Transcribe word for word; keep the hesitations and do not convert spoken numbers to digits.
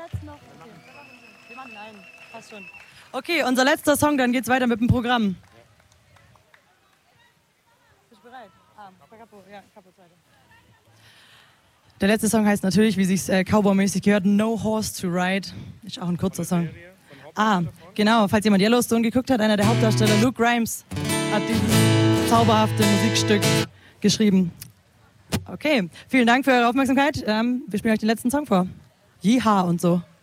jetzt noch? Okay. Wir machen einen. Passt schon. Okay, unser letzter Song, dann geht's weiter mit dem Programm. Bist du bereit? Ah, Capo, ja, Capo zweite. Der letzte Song heißt natürlich, wie sich's äh, Cowboy-mäßig gehört, No Horse to Ride. Ist auch ein kurzer Song. Ah, genau, falls jemand Yellowstone geguckt hat, einer der Hauptdarsteller, Luke Grimes, hat dieses zauberhafte Musikstück geschrieben. Okay, vielen Dank für eure Aufmerksamkeit. Ähm, wir spielen euch den letzten Song vor. Yeehaw und so.